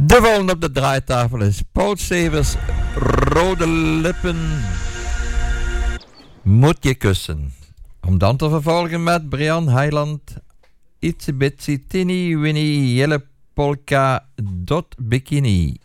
De volgende op de draaitafel is Paul Severs, Rode Lippen, Moet je kussen. Om dan te vervolgen met Brian Heiland, Itsy Bitsy Tinny Winnie Jelle Polka Dot Bikini.